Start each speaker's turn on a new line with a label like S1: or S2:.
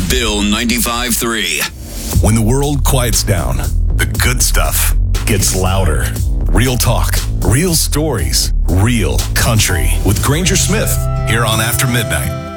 S1: Bill 95.3.
S2: When the world quiets down, the good stuff gets louder. Real talk, real stories, real country. With Granger Smith, here on After Midnight.